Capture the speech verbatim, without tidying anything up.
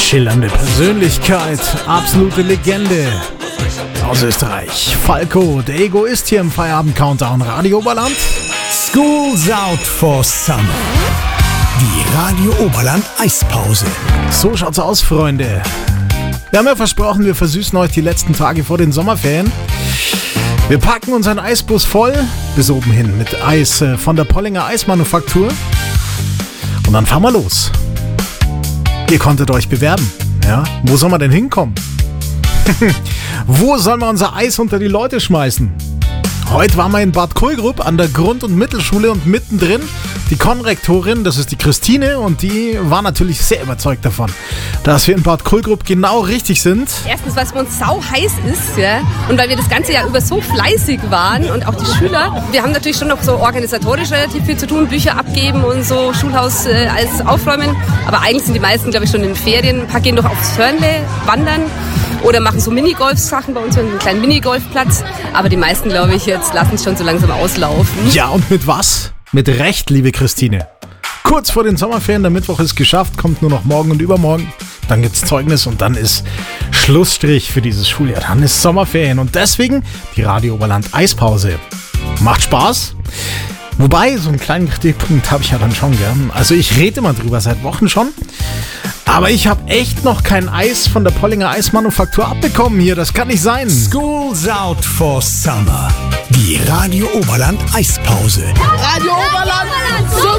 Schillernde Persönlichkeit, absolute Legende aus Österreich. Falco, der Ego ist hier im Feierabend-Countdown Radio Oberland. School's out for summer. Die Radio Oberland Eispause. So schaut's aus, Freunde. Wir haben ja versprochen, wir versüßen euch die letzten Tage vor den Sommerferien. Wir packen unseren Eisbus voll, bis oben hin, mit Eis äh, von der Pollinger Eismanufaktur. Und dann fahren wir los. Ihr konntet euch bewerben. Ja? Wo soll man denn hinkommen? Wo soll man unser Eis unter die Leute schmeißen? Heute waren wir in Bad Kohlgrub an der Grund- und Mittelschule und mittendrin die Konrektorin, das ist die Christine, und die war natürlich sehr überzeugt davon, dass wir in Bad Kohlgrub genau richtig sind. Erstens, weil es bei uns sau heiß ist, ja, und weil wir das ganze Jahr über so fleißig waren und auch die Schüler. Wir haben natürlich schon noch so organisatorisch relativ viel zu tun, Bücher abgeben und so, Schulhaus äh, alles aufräumen, aber eigentlich sind die meisten, glaube ich, schon in den Ferien. Ein paar gehen noch aufs Hörnle wandern oder machen so Minigolf-Sachen bei uns, einen kleinen Minigolfplatz, aber die meisten, glaube ich, jetzt lassen es schon so langsam auslaufen. Ja, und mit was? Mit Recht, liebe Christine. Kurz vor den Sommerferien, der Mittwoch ist geschafft, kommt nur noch morgen und übermorgen. Dann gibt's Zeugnis und dann ist Schlussstrich für dieses Schuljahr. Dann ist Sommerferien und deswegen die Radio Oberland Eispause. Macht Spaß. Wobei, so einen kleinen Kritikpunkt habe ich ja dann schon, gell? Also ich rede immer drüber, seit Wochen schon. Aber ich habe echt noch kein Eis von der Pollinger Eismanufaktur abbekommen hier. Das kann nicht sein. School's out for summer. Die Radio Oberland Eispause. Radio Oberland.